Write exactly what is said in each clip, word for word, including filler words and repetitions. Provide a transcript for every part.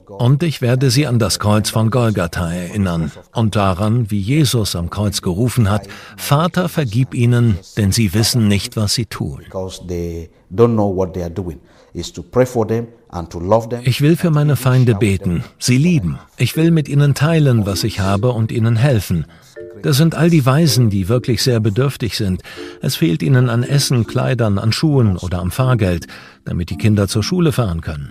Und ich werde sie an das Kreuz von Golgatha erinnern und daran, wie Jesus am Kreuz gerufen hat: Vater, vergib ihnen, denn sie wissen nicht, was sie tun. Ich will für meine Feinde beten, sie lieben. Ich will mit ihnen teilen, was ich habe, und ihnen helfen. Das sind all die Waisen, die wirklich sehr bedürftig sind. Es fehlt ihnen an Essen, Kleidern, an Schuhen oder am Fahrgeld, damit die Kinder zur Schule fahren können.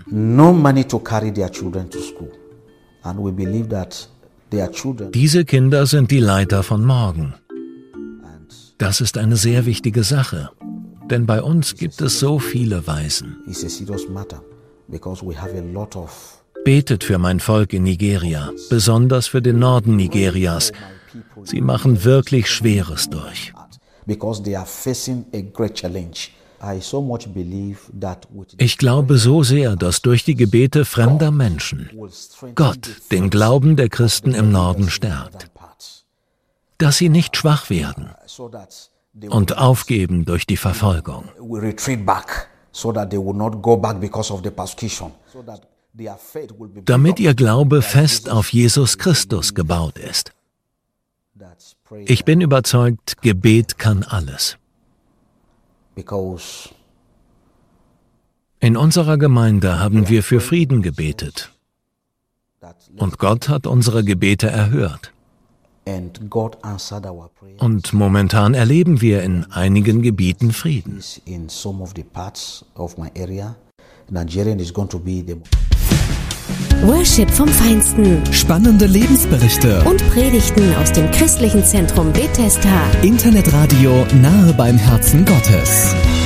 Diese Kinder sind die Leiter von morgen. Das ist eine sehr wichtige Sache, denn bei uns gibt es so viele Waisen. Betet für mein Volk in Nigeria, besonders für den Norden Nigerias. Sie machen wirklich Schweres durch. Ich glaube so sehr, dass durch die Gebete fremder Menschen Gott den Glauben der Christen im Norden stärkt. Dass sie nicht schwach werden und aufgeben durch die Verfolgung. Damit ihr Glaube fest auf Jesus Christus gebaut ist. Ich bin überzeugt, Gebet kann alles. In unserer Gemeinde haben wir für Frieden gebetet. Und Gott hat unsere Gebete erhört. Und momentan erleben wir in einigen Gebieten Frieden. Worship vom Feinsten. Spannende Lebensberichte und Predigten aus dem christlichen Zentrum Bethesda. Internetradio nahe beim Herzen Gottes.